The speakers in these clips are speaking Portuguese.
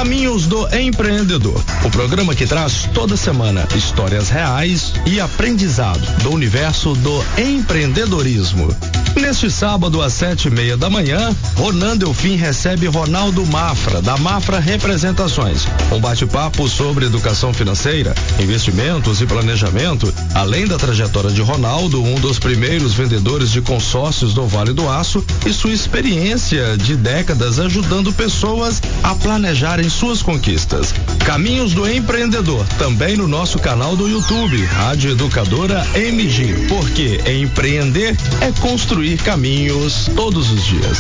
Caminhos do Empreendedor, o programa que traz toda semana histórias reais e aprendizado do universo do empreendedorismo. Neste sábado às 7:30 da manhã, Ronan Delfim recebe Ronaldo Mafra, da Mafra Representações. Um bate-papo sobre educação financeira, investimentos e planejamento, além da trajetória de Ronaldo, um dos primeiros vendedores de consórcios do Vale do Aço, e sua experiência de décadas ajudando pessoas a planejarem suas conquistas. Caminhos do Empreendedor, também no nosso canal do YouTube, Rádio Educadora MG, porque empreender é construir caminhos todos os dias.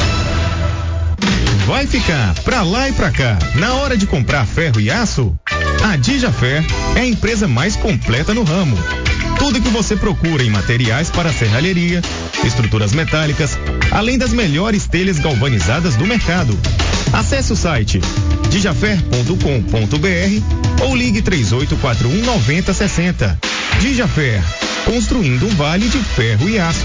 Vai ficar pra lá e pra cá na hora de comprar ferro e aço? A Dijafer é a empresa mais completa no ramo. Tudo que você procura em materiais para serralheria, estruturas metálicas, além das melhores telhas galvanizadas do mercado. Acesse o site dijafer.com.br ou ligue 3841-9060. Dijafer, construindo um vale de ferro e aço.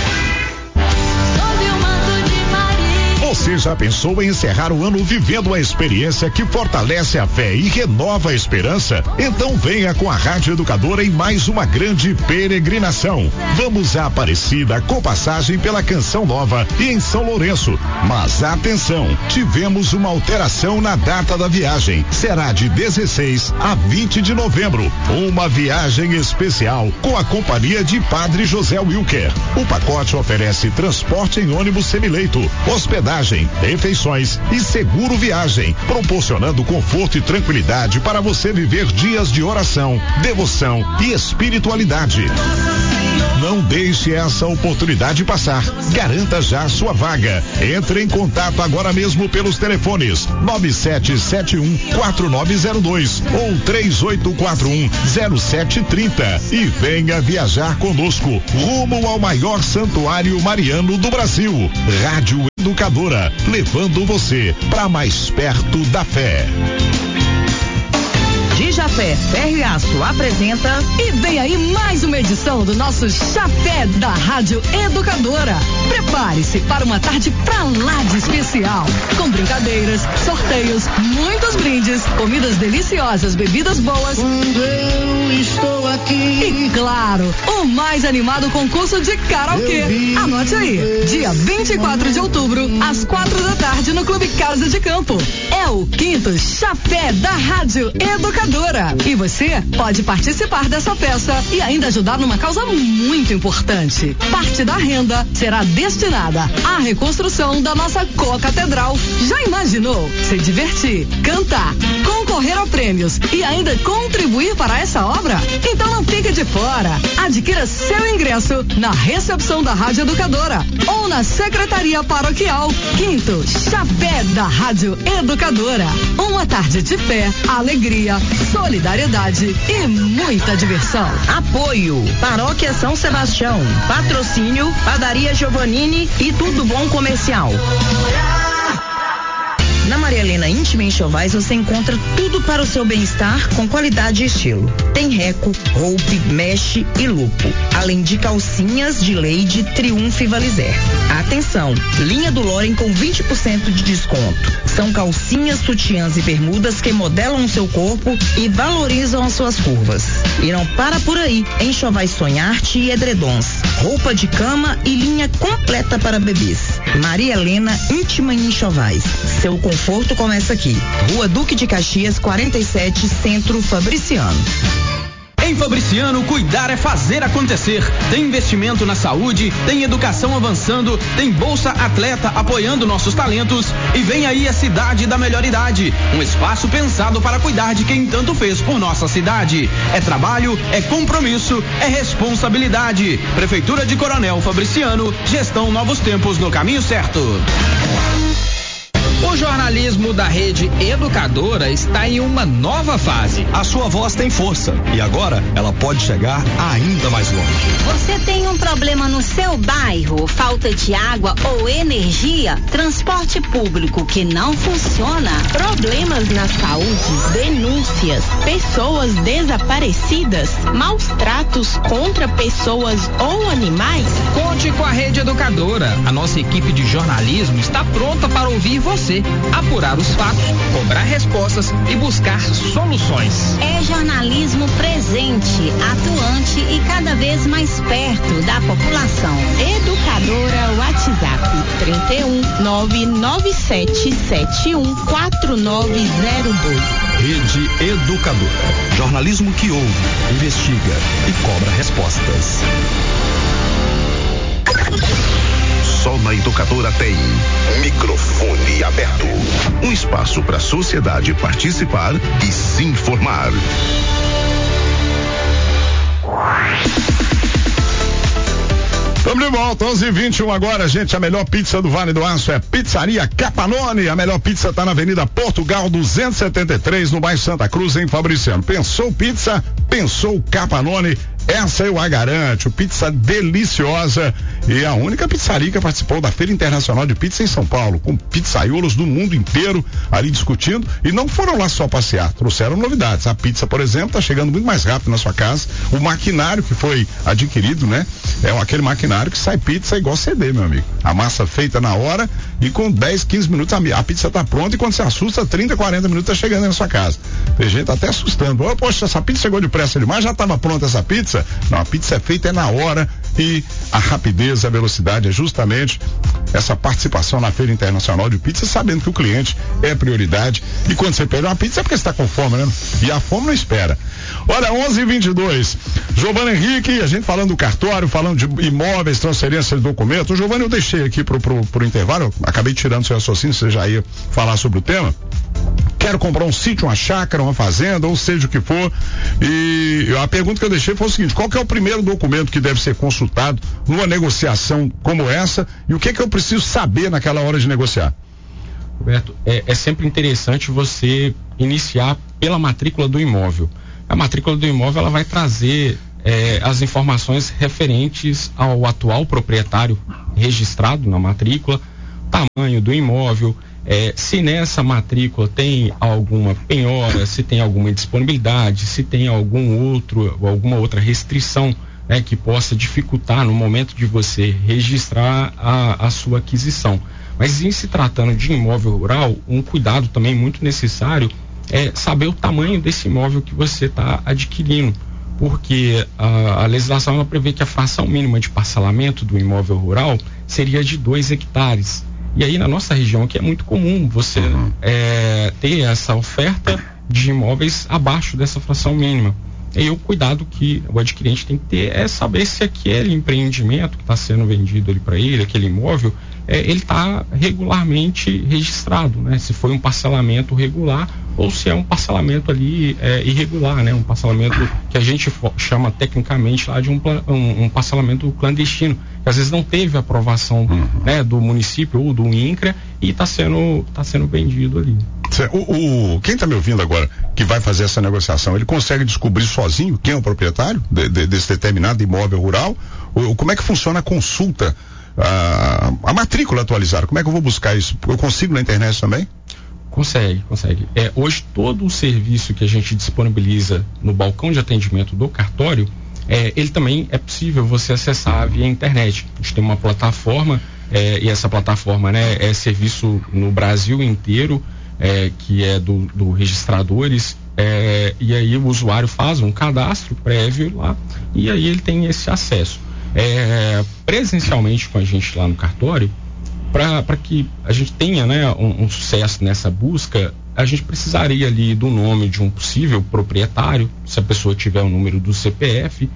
Você já pensou em encerrar o ano vivendo a experiência que fortalece a fé e renova a esperança? Então venha com a Rádio Educadora em mais uma grande peregrinação. Vamos a Aparecida com passagem pela Canção Nova e em São Lourenço. Mas atenção, tivemos uma alteração na data da viagem. Será de 16 a 20 de novembro. Uma viagem especial com a companhia de Padre José Wilker. O pacote oferece transporte em ônibus semileito, hospedagem, refeições e seguro viagem, proporcionando conforto e tranquilidade para você viver dias de oração, devoção e espiritualidade. Não deixe essa oportunidade passar. Garanta já a sua vaga. Entre em contato agora mesmo pelos telefones 9771-4902 ou 3841-0730 e venha viajar conosco rumo ao maior santuário mariano do Brasil. Rádio Educadora, levando você para mais perto da fé. Dijafé Ferro e Aço apresenta e vem aí mais uma edição do nosso Chafé da Rádio Educadora. Prepare-se para uma tarde pra lá de especial, com brincadeiras, sorteios, muitos brindes, comidas deliciosas, bebidas boas. Quando eu estou aqui. E claro, o mais animado concurso de karaokê. Anote aí, dia 24 de outubro, às 4h no Clube Casa de Campo. É o 5º Chafé da Rádio Educadora. E você pode participar dessa festa e ainda ajudar numa causa muito importante. Parte da renda será destinada à reconstrução da nossa co-catedral. Já imaginou? Se divertir, cantar, concorrer a prêmios e ainda contribuir para essa obra? Então não fique de fora. Adquira seu ingresso na recepção da Rádio Educadora ou na Secretaria Paroquial. 5º Chafé da Rádio Educadora. Uma tarde de fé, alegria, solidariedade e muita diversão. Apoio Paróquia São Sebastião, patrocínio Padaria Giovannini e Tudo Bom Comercial. Na Maria Helena Íntima Enxovais você encontra tudo para o seu bem-estar com qualidade e estilo. Tem reco, roupe, meche e lupo, além de calcinhas de Leide, Triunfo e Valizer. Atenção, linha do Loren com 20% de desconto. São calcinhas, sutiãs e bermudas que modelam o seu corpo e valorizam as suas curvas. E não para por aí, Enxovais Sonharte e edredons, roupa de cama e linha completa para bebês. Maria Helena Íntima Enxovais. Seu conforto começa aqui. Rua Duque de Caxias, 47, Centro Fabriciano. Em Fabriciano, cuidar é fazer acontecer. Tem investimento na saúde, tem educação avançando, tem Bolsa Atleta apoiando nossos talentos e vem aí a Cidade da Melhor Idade, um espaço pensado para cuidar de quem tanto fez por nossa cidade. É trabalho, é compromisso, é responsabilidade. Prefeitura de Coronel Fabriciano, gestão Novos Tempos no caminho certo. O jornalismo da Rede Educadora está em uma nova fase. A sua voz tem força e agora ela pode chegar ainda mais longe. Você tem um problema no seu bairro, falta de água ou energia, transporte público que não funciona, problemas na saúde, denúncias, pessoas desaparecidas, maus tratos contra pessoas ou animais? Conte com a Rede Educadora. A nossa equipe de jornalismo está pronta para ouvir você, apurar apurar os fatos, cobrar respostas e buscar soluções. É jornalismo presente, atuante e cada vez mais perto da população. Educadora WhatsApp 31997714902. Rede Educadora. Jornalismo que ouve, investiga e cobra respostas. Só na Educadora tem microfone aberto. Um espaço para a sociedade participar e se informar. Estamos de volta, 11h21 agora, gente. A melhor pizza do Vale do Aço é Pizzaria Capanone. A melhor pizza está na Avenida Portugal 273, no bairro Santa Cruz, em Fabriciano. Pensou pizza? Pensou Capanone? Essa eu a garanto, pizza deliciosa e a única pizzaria que participou da Feira Internacional de Pizza em São Paulo, com pizzaiolos do mundo inteiro ali discutindo, e não foram lá só passear, trouxeram novidades. A pizza, por exemplo, está chegando muito mais rápido na sua casa. O maquinário que foi adquirido, né? É aquele maquinário que sai pizza igual CD, meu amigo. A massa feita na hora e com 10, 15 minutos a pizza tá pronta, e quando você assusta, 30, 40 minutos tá chegando aí na sua casa. Tem gente até assustando. Oh, poxa, essa pizza chegou depressa demais, já estava pronta essa pizza? Não, a pizza é feita na hora, e a rapidez, a velocidade é justamente essa participação na Feira Internacional de Pizza, sabendo que o cliente é prioridade. E quando você pede uma pizza é porque você está com fome, né? E a fome não espera. Olha, 11h22. Giovanni Henrique, a gente falando do cartório, falando de imóveis, transferência de documentos. O Giovanni, eu deixei aqui pro intervalo, eu acabei tirando seu raciocínio, você já ia falar sobre o tema. Quero comprar um sítio, uma chácara, uma fazenda, ou seja o que for. E a pergunta que eu deixei foi o seguinte: qual que é o primeiro documento que deve ser consultado numa negociação como essa? E o que eu preciso saber naquela hora de negociar? Roberto, é sempre interessante você iniciar pela matrícula do imóvel. A matrícula do imóvel, ela vai trazer as informações referentes ao atual proprietário registrado na matrícula, tamanho do imóvel, se nessa matrícula tem alguma penhora, se tem alguma indisponibilidade, se tem alguma outra restrição, né, que possa dificultar no momento de você registrar a sua aquisição. Mas em se tratando de imóvel rural, um cuidado também muito necessário é saber o tamanho desse imóvel que você está adquirindo, porque a legislação ela prevê que a fração mínima de parcelamento do imóvel rural seria de 2 hectares. E aí na nossa região aqui é muito comum você ter essa oferta de imóveis abaixo dessa fração mínima. E aí o cuidado que o adquirente tem que ter é saber se aquele empreendimento que está sendo vendido ali para ele, aquele imóvel, ele está regularmente registrado, né? Se foi um parcelamento regular ou se é um parcelamento ali irregular, né? Um parcelamento que a gente chama tecnicamente lá de um parcelamento clandestino, que às vezes não teve aprovação, né, do município ou do INCRA e está sendo vendido ali. Quem está me ouvindo agora que vai fazer essa negociação, ele consegue descobrir sozinho quem é o proprietário desse determinado imóvel rural? Como é que funciona a consulta, a matrícula atualizada? Como é que eu vou buscar isso? Eu consigo na internet também? Consegue. Hoje todo o serviço que a gente disponibiliza no balcão de atendimento do cartório, ele também é possível você acessar via internet. A gente tem uma plataforma, e essa plataforma, né, é serviço no Brasil inteiro, que é do registradores, e aí o usuário faz um cadastro prévio lá e aí ele tem esse acesso. Presencialmente com a gente lá no cartório, para que a gente tenha, né, um sucesso nessa busca, a gente precisaria ali do nome de um possível proprietário, se a pessoa tiver o número do CPF,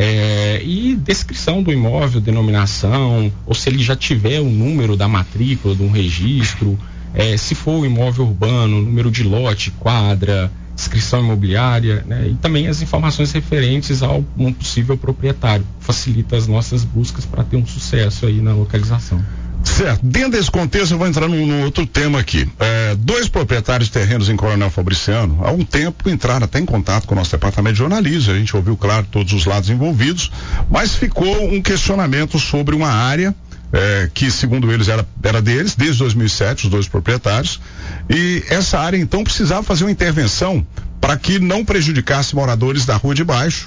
e descrição do imóvel, denominação, ou se ele já tiver o número da matrícula de um registro, se for o imóvel urbano, número de lote, quadra, inscrição imobiliária, né? E também as informações referentes a um possível proprietário. Facilita as nossas buscas para ter um sucesso aí na localização. Certo. Dentro desse contexto, eu vou entrar num outro tema aqui. 2 proprietários de terrenos em Coronel Fabriciano, há um tempo, entraram até em contato com o nosso departamento de jornalismo. A gente ouviu, claro, todos os lados envolvidos, mas ficou um questionamento sobre uma área que, segundo eles, era deles, desde 2007, os 2 proprietários, e essa área, então, precisava fazer uma intervenção para que não prejudicasse moradores da rua de baixo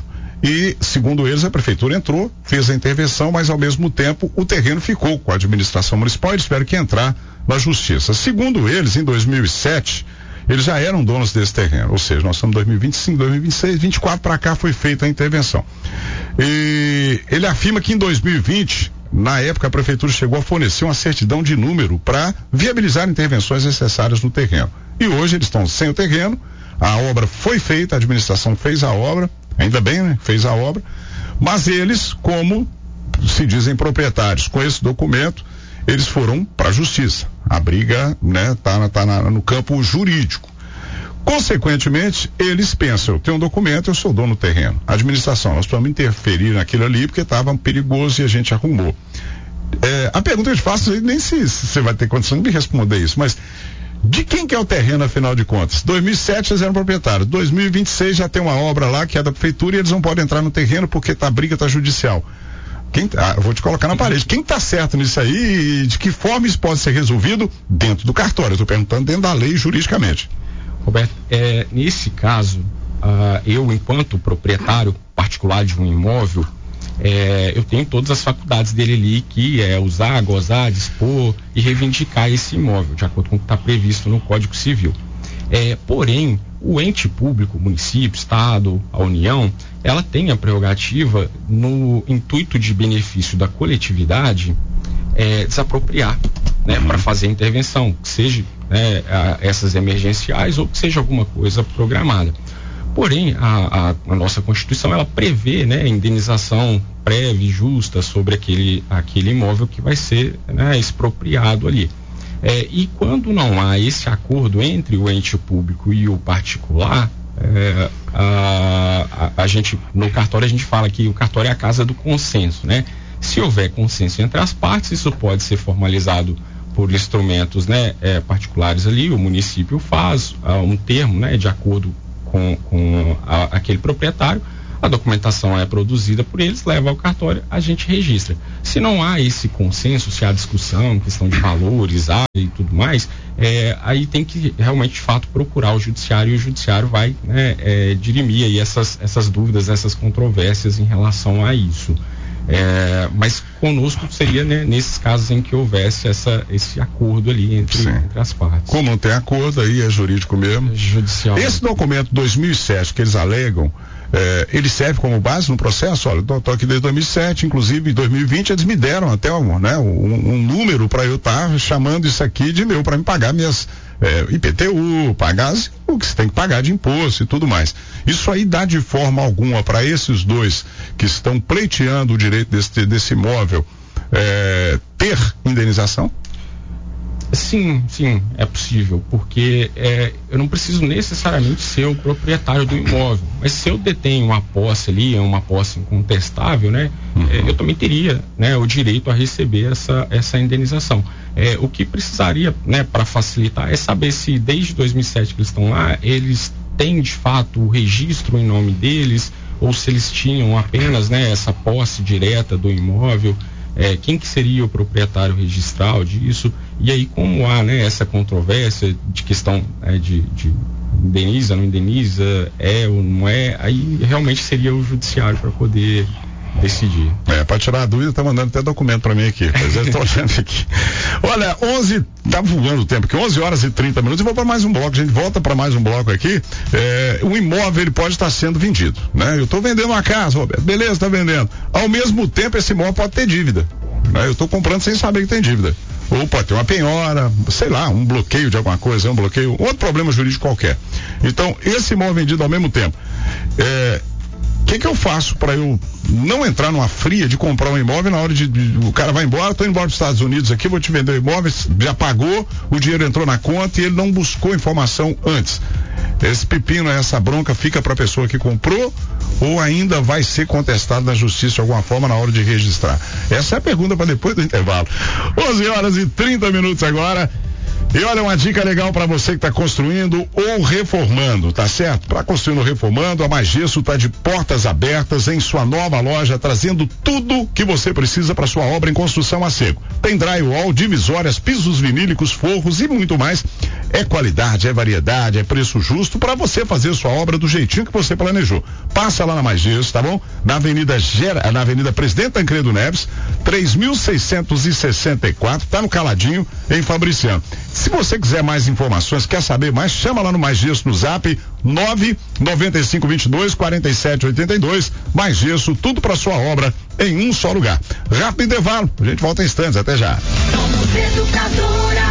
e, segundo eles, a prefeitura entrou, fez a intervenção, mas ao mesmo tempo o terreno ficou com a administração municipal. Eles tiveram que entrar na justiça. Segundo eles, em 2007, eles já eram donos desse terreno, ou seja, nós estamos em 2025, 2026, 24 para cá foi feita a intervenção. E ele afirma que em 2020, na época, a prefeitura chegou a fornecer uma certidão de número para viabilizar intervenções necessárias no terreno. E hoje eles estão sem o terreno, a obra foi feita, a administração fez a obra, ainda bem, né? Fez a obra, mas eles, como se dizem proprietários, com esse documento, eles foram para a justiça. A briga, né, tá no campo jurídico. Consequentemente, eles pensam, eu tenho um documento, eu sou dono do terreno. A administração, nós precisamos interferir naquilo ali porque estava perigoso e a gente arrumou. A pergunta que eu te faço, nem se você vai ter condição de me responder isso, mas de quem que é o terreno, afinal de contas? 2007 eles eram proprietários, 2026 já tem uma obra lá que é da prefeitura e eles não podem entrar no terreno porque a briga está judicial. Vou te colocar na parede. Quem está certo nisso aí e de que forma isso pode ser resolvido dentro do cartório? Estou perguntando dentro da lei juridicamente. Roberto, nesse caso, eu, enquanto proprietário particular de um imóvel, eu tenho todas as faculdades dele ali, que é usar, gozar, dispor e reivindicar esse imóvel, de acordo com o que está previsto no Código Civil. Porém, o ente público, o município, estado, a União, ela tem a prerrogativa, no intuito de benefício da coletividade, desapropriar, né, para fazer a intervenção, que seja, né, essas emergenciais ou que seja alguma coisa programada. Porém, a nossa Constituição, ela prevê, né, indenização prévia e justa sobre aquele imóvel que vai ser, né, expropriado ali. E quando não há esse acordo entre o ente público e o particular, a gente, no cartório, a gente fala que o cartório é a casa do consenso, né? Se houver consenso entre as partes, isso pode ser formalizado por instrumentos, né, particulares ali. O município faz um termo, né, de acordo com aquele proprietário. A documentação é produzida por eles, leva ao cartório, a gente registra. Se não há esse consenso, se há discussão, questão de valores, e tudo mais, aí tem que realmente, de fato, procurar o judiciário, e o judiciário vai, né, dirimir aí essas dúvidas, essas controvérsias em relação a isso. Mas conosco seria, né, nesses casos em que houvesse esse acordo ali entre as partes. Como não tem acordo, aí é jurídico mesmo. Judicial. Esse documento 2007 que eles alegam, ele serve como base no processo? Olha, estou aqui desde 2007, inclusive em 2020 eles me deram até um número para eu estar chamando isso aqui de meu, para me pagar minhas IPTU, pagar o que você tem que pagar de imposto e tudo mais. Isso aí dá de forma alguma para esses dois que estão pleiteando o direito desse imóvel ter indenização? Sim, é possível, porque eu não preciso necessariamente ser o proprietário do imóvel, mas se eu detenho uma posse ali, uma posse incontestável, né, eu também teria, né, o direito a receber essa indenização. O que precisaria, né, para facilitar é saber se desde 2007 que eles estão lá, eles têm de fato o registro em nome deles, ou se eles tinham apenas, né, essa posse direta do imóvel. Quem que seria o proprietário registral disso, e aí como há, né, essa controvérsia de questão de indeniza, não indeniza, ou não é, aí realmente seria o judiciário para poder decidir. Para tirar a dúvida, tá mandando até documento para mim aqui, mas eu tô olhando aqui. Olha, tá voando o tempo aqui, 11 horas e 30 minutos, e vou para mais um bloco, a gente volta para mais um bloco aqui. O imóvel, ele pode estar sendo vendido, né? Eu tô vendendo uma casa, Roberto, beleza, tá vendendo. Ao mesmo tempo, esse imóvel pode ter dívida, né? Eu tô comprando sem saber que tem dívida. Ou pode ter uma penhora, sei lá, um bloqueio de alguma coisa, outro problema jurídico qualquer. Então, esse imóvel vendido ao mesmo tempo, o que eu faço para eu não entrar numa fria de comprar um imóvel na hora o cara vai embora, tô indo embora para os Estados Unidos aqui, vou te vender o imóvel, já pagou, o dinheiro entrou na conta e ele não buscou informação antes. Esse pepino, essa bronca fica para a pessoa que comprou ou ainda vai ser contestado na justiça de alguma forma na hora de registrar? Essa é a pergunta para depois do intervalo. 11 horas e 30 minutos agora. E olha, uma dica legal para você que está construindo ou reformando, tá certo? Para construindo ou reformando, a Mais Gesso está de portas abertas em sua nova loja, trazendo tudo que você precisa para sua obra em construção a seco. Tem drywall, divisórias, pisos vinílicos, forros e muito mais. É qualidade, é variedade, é preço justo para você fazer sua obra do jeitinho que você planejou. Passa lá na Mais Gesso, tá bom? Na Avenida Presidente Tancredo Neves, 3664, tá no Caladinho, em Fabriciano. Se você quiser mais informações, quer saber mais, chama lá no Mais Gesso no Zap 995224782. Mais Gesso, tudo para sua obra em um só lugar. Rápido intervalo, a gente volta em instantes, até já. Somos educadora.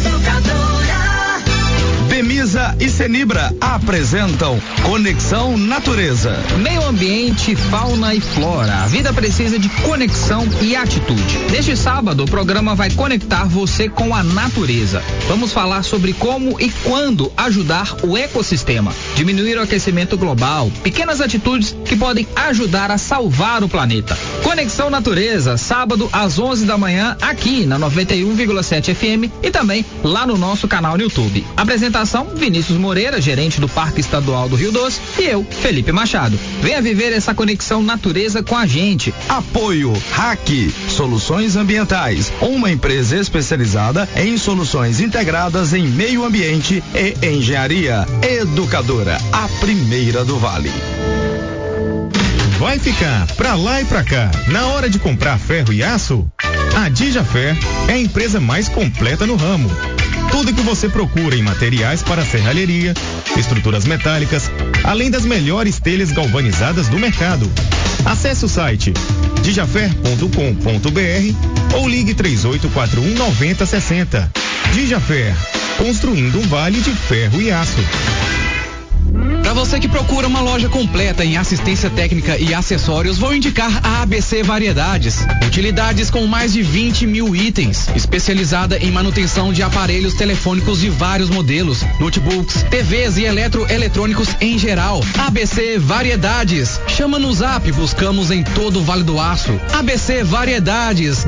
Bemisa e Senibra apresentam Conexão Natureza. Meio ambiente, fauna e flora. A vida precisa de conexão e atitude. Neste sábado, o programa vai conectar você com a natureza. Vamos falar sobre como e quando ajudar o ecossistema, diminuir o aquecimento global, pequenas atitudes que podem ajudar a salvar o planeta. Conexão Natureza, sábado às 11 da manhã, aqui na 91,7 FM e também lá no nosso canal no YouTube. Apresentação Vinícius Moreira, gerente do Parque Estadual do Rio Doce, e eu, Felipe Machado. Venha viver essa conexão natureza com a gente. Apoio RAC, Soluções Ambientais, uma empresa especializada em soluções integradas em meio ambiente e engenharia. Educadora, a primeira do Vale. Vai ficar pra lá e pra cá na hora de comprar ferro e aço? A Dijafer é a empresa mais completa no ramo. Tudo que você procura em materiais para serralheria, estruturas metálicas, além das melhores telhas galvanizadas do mercado. Acesse o site dijafer.com.br ou ligue 3841-9060. Dijafer, construindo um vale de ferro e aço. Para você que procura uma loja completa em assistência técnica e acessórios, vou indicar a ABC Variedades. Utilidades com mais de 20 mil itens, especializada em manutenção de aparelhos telefônicos de vários modelos, notebooks, TVs e eletroeletrônicos em geral. ABC Variedades. Chama no Zap, buscamos em todo o Vale do Aço. ABC Variedades,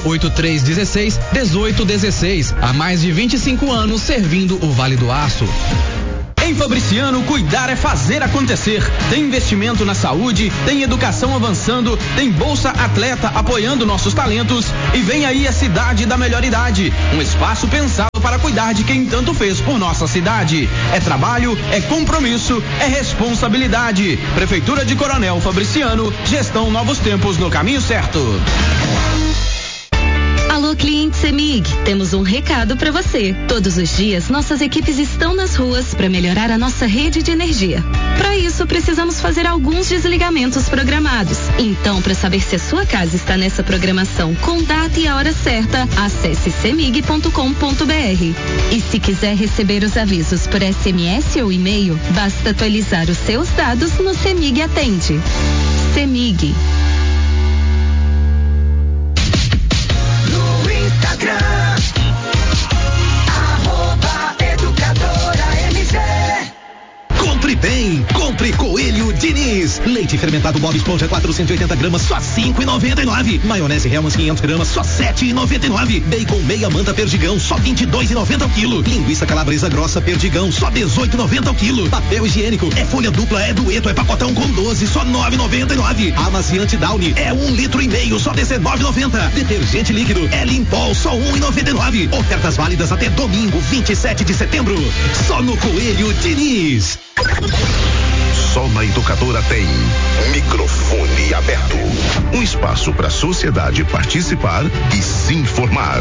98316-1816. Há mais de 25 anos servindo o Vale do Aço. Em Fabriciano, cuidar é fazer acontecer. Tem investimento na saúde, tem educação avançando, tem Bolsa Atleta apoiando nossos talentos e vem aí a cidade da melhor idade. Um espaço pensado para cuidar de quem tanto fez por nossa cidade. É trabalho, é compromisso, é responsabilidade. Prefeitura de Coronel Fabriciano, gestão Novos Tempos no caminho certo. Alô, cliente CEMIG, temos um recado para você. Todos os dias, nossas equipes estão nas ruas para melhorar a nossa rede de energia. Para isso, precisamos fazer alguns desligamentos programados. Então, para saber se a sua casa está nessa programação com data e a hora certa, acesse cemig.com.br. E se quiser receber os avisos por SMS ou e-mail, basta atualizar os seus dados no CEMIG Atende. CEMIG. Compre bem, compre Coelho Diniz. Leite fermentado Bob Esponja 480 gramas, só 5,99. Maionese Hellmann's 500 gramas, só 7,99. Bacon meia manta Perdigão, só 22,90 ao quilo. Linguiça calabresa grossa Perdigão, só 18,90 ao quilo. Papel higiênico é folha dupla, é dueto, é pacotão com 12, só 9,99. Amaciante Downy é 1,5 litros, só 19,90. Detergente líquido é Limpol, só 1,99. Ofertas válidas até domingo, 27 de setembro. Só no Coelho Diniz. Só na Educadora tem microfone aberto. Um espaço para a sociedade participar e se informar.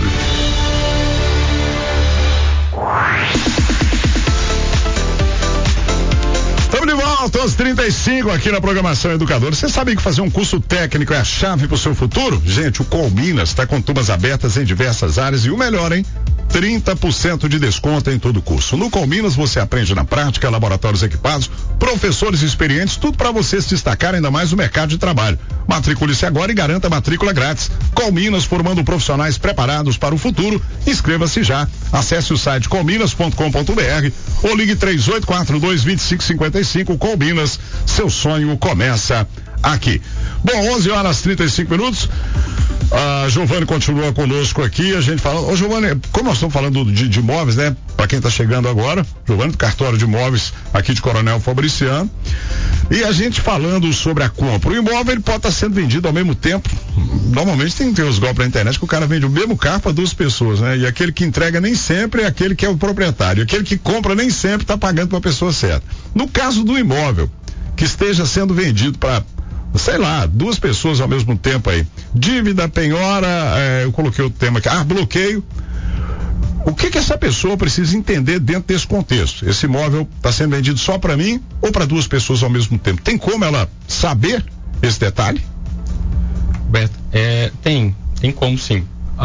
Estamos de volta aos 35 aqui na programação Educadora. Você sabia que fazer um curso técnico é a chave para o seu futuro? Gente, o Colminas está com turmas abertas em diversas áreas e o melhor, hein? 30% de desconto em todo o curso. No Colminas você aprende na prática, laboratórios equipados, professores experientes, tudo para você se destacar ainda mais no mercado de trabalho. Matricule-se agora e garanta matrícula grátis. Colminas, formando profissionais preparados para o futuro. Inscreva-se já. Acesse o site colminas.com.br ou ligue 3842-2555. Colminas, seu sonho começa aqui. Bom, 11 horas 35 minutos. A Giovane continua conosco aqui, a gente fala, ô Giovane, como nós estamos falando de imóveis, né? Para quem está chegando agora, Giovane do Cartório de Imóveis aqui de Coronel Fabriciano, e a gente falando sobre a compra. O imóvel ele pode estar sendo vendido ao mesmo tempo. Normalmente tem os golpes na internet que o cara vende o mesmo carro para duas pessoas, né? E aquele que entrega nem sempre é aquele que é o proprietário, aquele que compra nem sempre está pagando para a pessoa certa. No caso do imóvel que esteja sendo vendido para, sei lá, duas pessoas ao mesmo tempo aí, dívida, penhora, eu coloquei o tema aqui, bloqueio. O que essa pessoa precisa entender dentro desse contexto? Esse imóvel está sendo vendido só para mim ou para duas pessoas ao mesmo tempo? Tem como ela saber esse detalhe? Beto, tem como sim.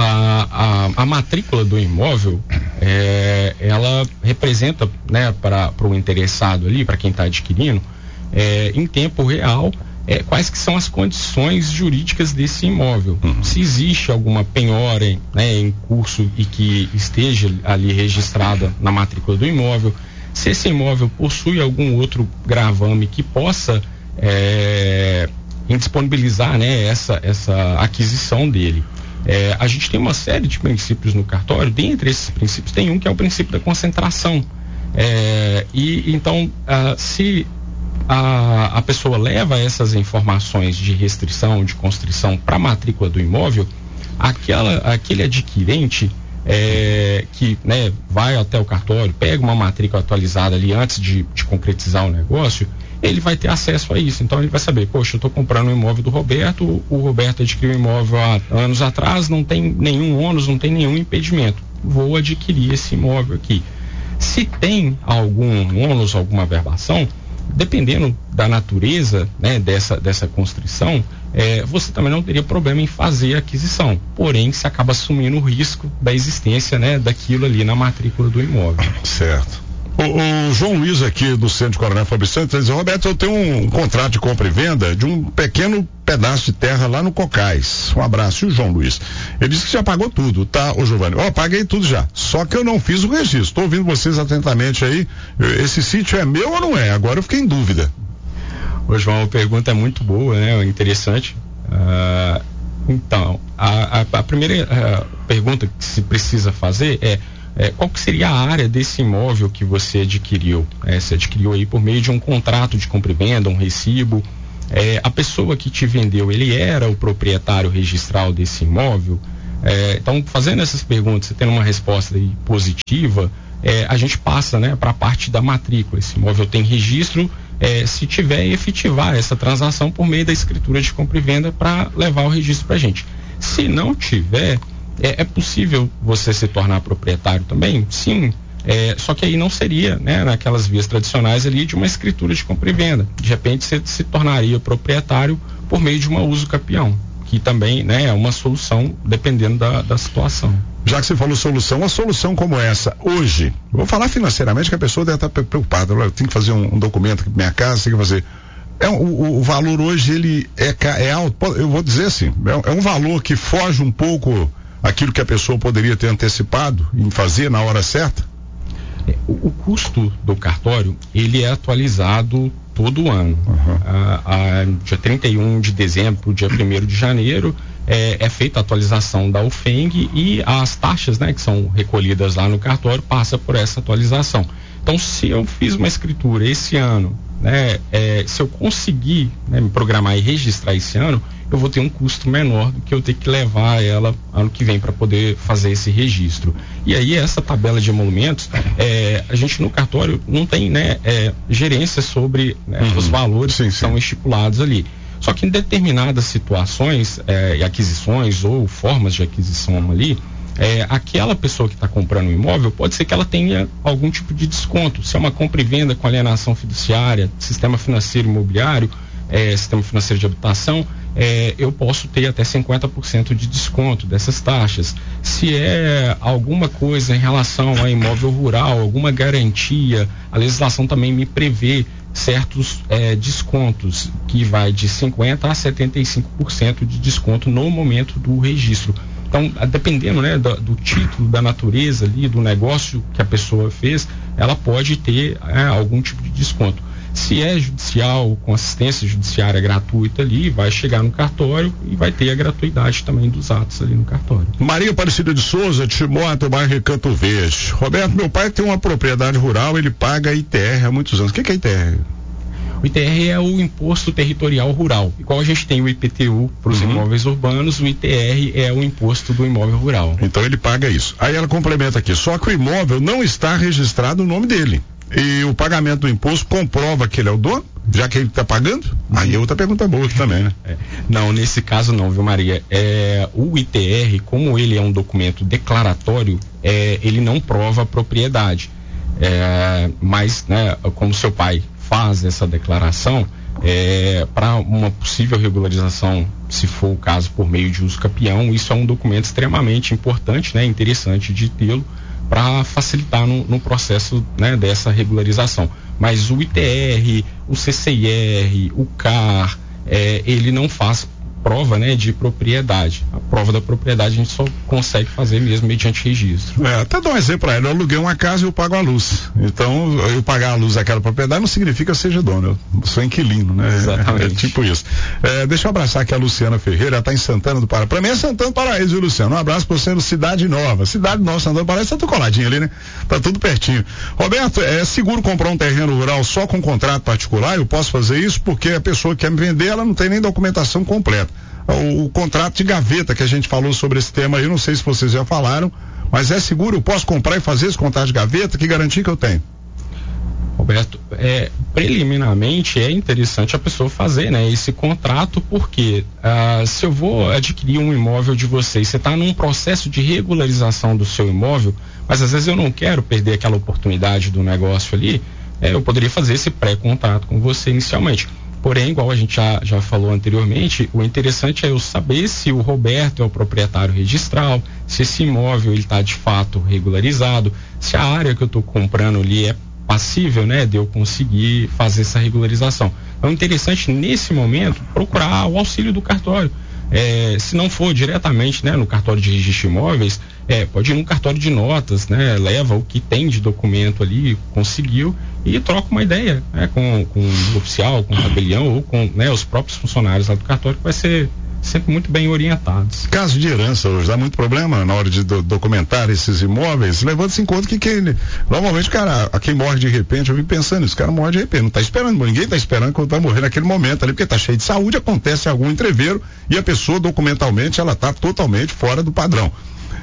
A matrícula do imóvel, ela representa, né, para o interessado ali, para quem está adquirindo, em tempo real, quais que são as condições jurídicas desse imóvel. Se existe alguma penhora, né, em curso e que esteja ali registrada na matrícula do imóvel, se esse imóvel possui algum outro gravame que possa indisponibilizar, né, essa aquisição dele. A gente tem uma série de princípios no cartório. Dentre esses princípios tem um que é o princípio da concentração. Então, se a pessoa leva essas informações de restrição, de constrição para a matrícula do imóvel, aquele adquirente que, né, vai até o cartório, pega uma matrícula atualizada ali antes de concretizar o negócio, ele vai ter acesso a isso. Então ele vai saber, poxa, eu estou comprando um imóvel do Roberto, o Roberto adquiriu um imóvel há anos atrás, não tem nenhum ônus, não tem nenhum impedimento, vou adquirir esse imóvel aqui. Se tem algum ônus, alguma averbação, dependendo da natureza, né, dessa constrição, você também não teria problema em fazer a aquisição, porém você acaba assumindo o risco da existência, né, daquilo ali na matrícula do imóvel. Certo. O João Luiz aqui do Centro de Coronel Fabriciano diz: Roberto, eu tenho um contrato de compra e venda de um pequeno pedaço de terra lá no Cocais. Um abraço. E o João Luiz? Ele disse que já pagou tudo, tá, ô Giovanni? Paguei tudo já. Só que eu não fiz o registro. Estou ouvindo vocês atentamente aí. Esse sítio é meu ou não é? Agora eu fiquei em dúvida. Ô João, a pergunta é muito boa, né? Interessante. Então, a primeira pergunta que se precisa fazer qual que seria a área desse imóvel que você adquiriu? Você adquiriu aí por meio de um contrato de compra e venda, um recibo. A pessoa que te vendeu, ele era o proprietário registral desse imóvel? Então, fazendo essas perguntas, você tendo uma resposta aí positiva, a gente passa, né, para a parte da matrícula. Esse imóvel tem registro, se tiver, efetivar essa transação por meio da escritura de compra e venda para levar o registro para a gente. Se não tiver, é possível você se tornar proprietário também? Sim. Só que aí não seria, né, naquelas vias tradicionais ali de uma escritura de compra e venda. De repente você se tornaria proprietário por meio de uma uso capião, que também, né, é uma solução dependendo da situação. Já que você falou solução, uma solução como essa, hoje, vou falar financeiramente que a pessoa deve estar preocupada, eu tenho que fazer um documento aqui pra minha casa, tem que fazer. O valor hoje, ele é alto, eu vou dizer assim, é um valor que foge um pouco aquilo que a pessoa poderia ter antecipado em fazer na hora certa? O custo do cartório, ele é atualizado todo ano. Dia 31 de dezembro, dia 1º de janeiro, é feita a atualização da UFENG e as taxas, né, que são recolhidas lá no cartório, passa por essa atualização. Então, se eu fiz uma escritura esse ano, né, se eu conseguir, né, me programar e registrar esse ano, eu vou ter um custo menor do que eu ter que levar ela ano que vem para poder fazer esse registro. E aí essa tabela de emolumentos, a gente no cartório não tem, né, gerência sobre, né, os valores que são estipulados ali. Só que em determinadas situações e aquisições ou formas de aquisição ali, aquela pessoa que está comprando um imóvel, pode ser que ela tenha algum tipo de desconto. Se é uma compra e venda com alienação fiduciária, sistema financeiro imobiliário, sistema financeiro de habitação, eu posso ter até 50% de desconto dessas taxas. Se é alguma coisa em relação a imóvel rural, alguma garantia, a legislação também me prevê certos descontos, que vai de 50% a 75% de desconto no momento do registro. Então, dependendo, né, do título, da natureza ali, do negócio que a pessoa fez, ela pode ter algum tipo de desconto. Se é judicial, com assistência judiciária gratuita ali, vai chegar no cartório e vai ter a gratuidade também dos atos ali no cartório. Maria Aparecida de Souza, Timóteo, bairro Recanto Verde. Roberto, meu pai tem uma propriedade rural, ele paga ITR há muitos anos. O que é ITR? O ITR é o Imposto Territorial Rural. Igual a gente tem o IPTU para os imóveis urbanos, o ITR é o Imposto do Imóvel Rural. Então ele paga isso. Aí ela complementa aqui, só que o imóvel não está registrado no nome dele. E o pagamento do imposto comprova que ele é o dono, já que ele está pagando? Aí é outra pergunta boa aqui também, né? Não, nesse caso não, viu, Maria? O ITR, como ele é um documento declaratório, ele não prova a propriedade. Mas, né, como seu pai faz essa declaração, para uma possível regularização, se for o caso por meio de uso capião, isso é um documento extremamente importante, né, interessante de tê-lo para facilitar no processo, né, dessa regularização. Mas o ITR, o CCIR, o CAR, ele não faz prova, né, de propriedade. A prova da propriedade a gente só consegue fazer mesmo mediante registro. Até dar um exemplo para ele, eu aluguei uma casa e eu pago a luz. Então, eu pagar a luz daquela propriedade não significa que eu seja dono, eu sou inquilino, né? Exatamente. Tipo isso. Deixa eu abraçar aqui a Luciana Ferreira, ela tá em Santana do Paraíso. Pra mim é Santana do Paraíso, viu, Luciano? Um abraço pra você no Cidade Nova. Cidade Nova, Santana do Paraíso, tá tudo coladinho ali, né? Tá tudo pertinho. Roberto, é seguro comprar um terreno rural só com contrato particular? Eu posso fazer isso porque a pessoa que quer me vender, ela não tem nem documentação completa. O contrato de gaveta que a gente falou sobre esse tema aí, não sei se vocês já falaram, mas é seguro? Eu posso comprar e fazer esse contrato de gaveta? Que garantia que eu tenho? Roberto, preliminarmente é interessante a pessoa fazer, né, esse contrato, porque se eu vou adquirir um imóvel de vocês, você está num processo de regularização do seu imóvel, mas às vezes eu não quero perder aquela oportunidade do negócio ali, eu poderia fazer esse pré-contrato com você inicialmente. Porém, igual a gente já falou anteriormente, o interessante é eu saber se o Roberto é o proprietário registral, se esse imóvel ele está de fato regularizado, se a área que eu estou comprando ali é passível, né, de eu conseguir fazer essa regularização. Então, é interessante nesse momento procurar o auxílio do cartório. Se não for diretamente, né, no cartório de registro de imóveis, pode ir no cartório de notas, né, leva o que tem de documento ali, conseguiu, e troca uma ideia, né, com o oficial, com o tabelião ou com, né, os próprios funcionários lá do cartório, que vai ser sempre muito bem orientados. Caso de herança hoje, dá muito problema na hora de documentar esses imóveis, levando-se em conta que normalmente o cara, quem morre de repente, eu vim pensando isso, o cara morre de repente, não tá esperando, ninguém tá esperando quando vai morrer naquele momento ali, porque tá cheio de saúde, acontece algum entreveiro e a pessoa documentalmente ela tá totalmente fora do padrão.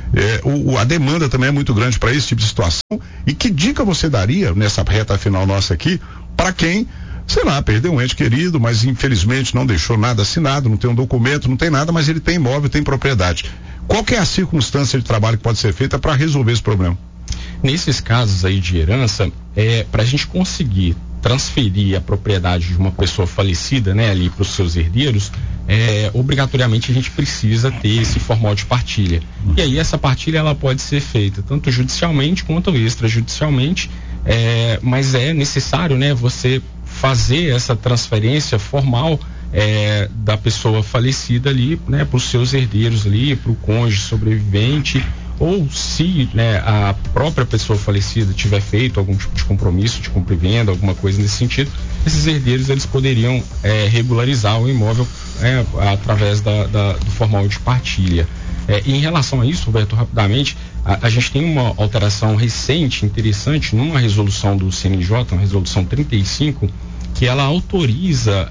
A demanda também é muito grande para esse tipo de situação. E que dica você daria nessa reta final nossa aqui para quem, sei lá, perdeu um ente querido, mas infelizmente não deixou nada assinado, não tem um documento, não tem nada, mas ele tem imóvel, tem propriedade. Qual que é a circunstância de trabalho que pode ser feita para resolver esse problema? Nesses casos aí de herança, para a gente conseguir transferir a propriedade de uma pessoa falecida, né, ali para os seus herdeiros, obrigatoriamente a gente precisa ter esse formal de partilha. E aí essa partilha ela pode ser feita tanto judicialmente quanto extrajudicialmente, mas é necessário, né, você fazer essa transferência formal da pessoa falecida ali, né, para os seus herdeiros ali, para o cônjuge sobrevivente, ou se, né, a própria pessoa falecida tiver feito algum tipo de compromisso de compra e venda, alguma coisa nesse sentido, esses herdeiros eles poderiam regularizar o imóvel através do formal de partilha. E em relação a isso, Roberto, rapidamente, a gente tem uma alteração recente, interessante, numa resolução do CNJ, uma resolução 35, que ela autoriza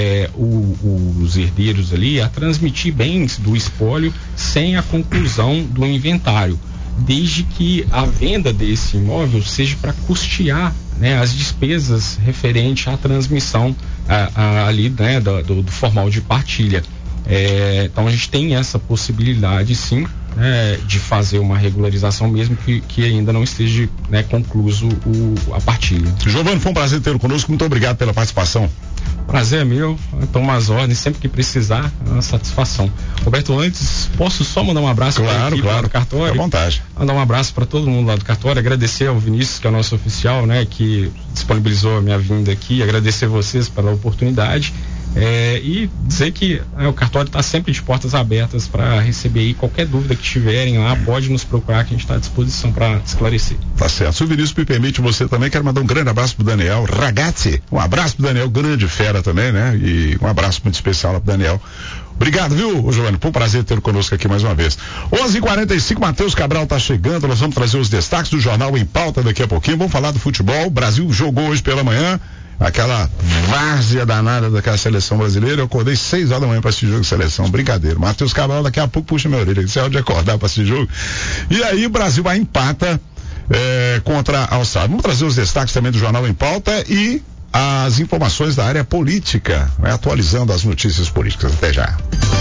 os herdeiros ali a transmitir bens do espólio sem a conclusão do inventário, desde que a venda desse imóvel seja para custear, né, as despesas referentes à transmissão ali, né, do formal de partilha. Então a gente tem essa possibilidade, sim, de fazer uma regularização mesmo que ainda não esteja, né, concluso a partilha. Giovanni, foi um prazer tê-lo conosco, muito obrigado pela participação. Prazer é meu, tomo as ordens sempre que precisar, é uma satisfação. Roberto, antes, posso só mandar um abraço para a equipe lá do cartório? Fique à vontade. Mandar um abraço para todo mundo lá do cartório, agradecer ao Vinícius, que é o nosso oficial, né, que disponibilizou a minha vinda aqui, agradecer vocês pela oportunidade E dizer que o cartório está sempre de portas abertas para receber aí qualquer dúvida que tiverem lá, pode nos procurar que a gente está à disposição para esclarecer. Tá certo. Se o Vinícius me permite, você também, quero mandar um grande abraço pro Daniel Ragazzi, um abraço pro Daniel, grande fera também, né? E um abraço muito especial lá pro Daniel. Obrigado, viu, Giovanni? Foi um prazer tê-lo conosco aqui mais uma vez. 11h45, Matheus Cabral tá chegando, nós vamos trazer os destaques do Jornal em Pauta daqui a pouquinho, vamos falar do futebol. O Brasil jogou hoje pela manhã, aquela várzea danada daquela seleção brasileira. Eu acordei 6 horas da manhã para assistir jogo de seleção, brincadeira. Matheus Cabral daqui a pouco puxa minha orelha, isso é hora de acordar para assistir jogo. E aí o Brasil vai empata contra a Austrália. Vamos trazer os destaques também do Jornal em Pauta e as informações da área política, atualizando as notícias políticas. Até já.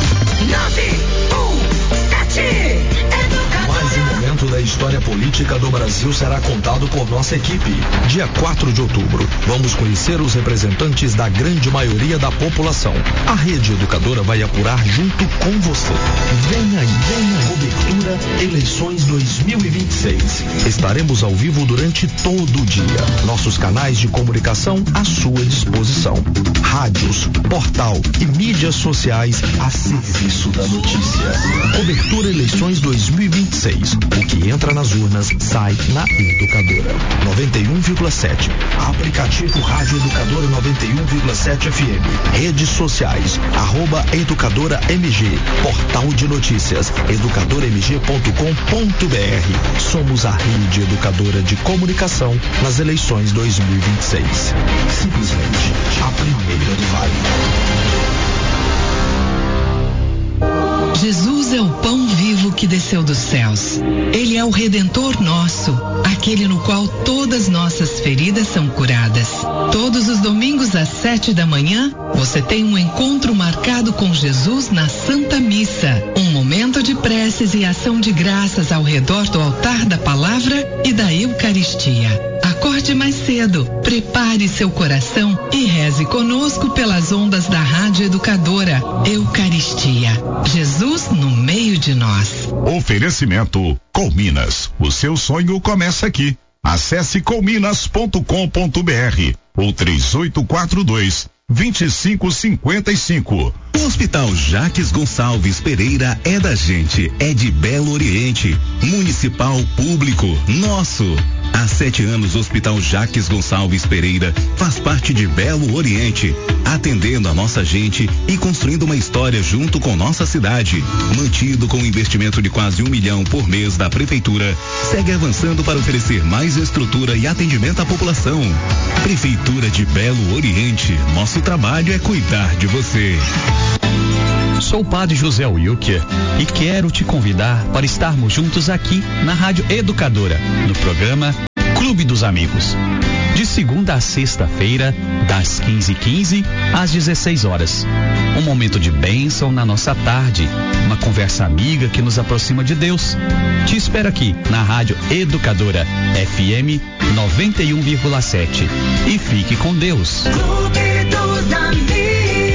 917 Mais um momento da história política do Brasil será contado por nossa equipe. Dia 4 de outubro, vamos conhecer os representantes da grande maioria da população. A Rede Educadora vai apurar junto com você. Vem aí, cobertura Eleições 2026. Estaremos ao vivo durante todo o dia. Nossos canais de comunicação à sua disposição. Rádios, portal e mídias sociais a serviço da notícia. Cobertura Eleições 2026. O que entra nas urnas sai na Educadora. 91,7. Aplicativo Rádio Educadora 91,7 FM. Redes sociais. @EducadoraMG. Portal de notícias. educadormg.com.br. Somos a rede educadora de comunicação nas eleições 2026. Simplesmente a primeira do Vale. Jesus é o pão vivo que desceu dos céus. Ele é o Redentor nosso, aquele no qual todas nossas feridas são curadas. Todos os domingos às 7 da manhã, você tem um encontro marcado com Jesus na Santa Missa. Um momento de preces e ação de graças ao redor do altar da palavra e da Eucaristia. Acorde mais cedo, prepare seu coração e reze conosco pelas ondas da Rádio Educadora. Eucaristia. Jesus no meio de nós. Oferecimento Colminas. O seu sonho começa aqui. Acesse colminas.com.br ou 3842-2555. O Hospital Jaques Gonçalves Pereira é da gente, é de Belo Oriente. Municipal público, nosso. Há 7 anos, o Hospital Jaques Gonçalves Pereira faz parte de Belo Oriente, atendendo a nossa gente e construindo uma história junto com nossa cidade. Mantido com um investimento de quase R$1 milhão por mês da Prefeitura, segue avançando para oferecer mais estrutura e atendimento à população. Prefeitura de Belo Oriente, nosso trabalho é cuidar de você. Sou o Padre José Wilker e quero te convidar para estarmos juntos aqui na Rádio Educadora, no programa Clube dos Amigos. De segunda a sexta-feira, das 15h15 às 16 horas. Um momento de bênção na nossa tarde, uma conversa amiga que nos aproxima de Deus. Te espero aqui na Rádio Educadora FM 91,7 e fique com Deus. Clube dos Amigos.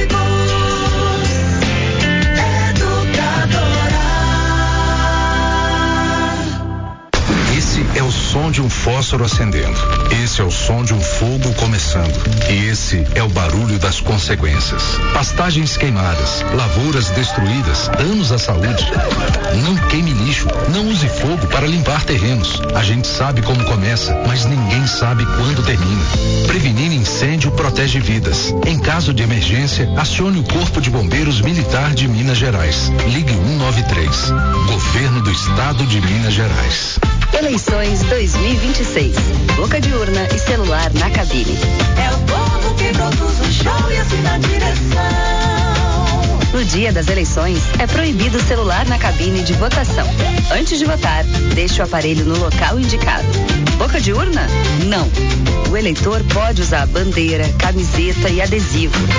Esse é o som de um fósforo acendendo. Esse é o som de um fogo começando. E esse é o barulho das consequências. Pastagens queimadas, lavouras destruídas, danos à saúde. Não queime lixo, não use fogo para limpar terrenos. A gente sabe como começa, mas ninguém sabe quando termina. Prevenir incêndio protege vidas. Em caso de emergência, acione o Corpo de Bombeiros Militar de Minas Gerais. Ligue 193. Governo do Estado de Minas Gerais. Eleições 2026. Boca de urna e celular na cabine. É o povo que produz o show e assim na direção. No dia das eleições, é proibido o celular na cabine de votação. Antes de votar, deixe o aparelho no local indicado. Boca de urna? Não. O eleitor pode usar bandeira, camiseta e adesivo.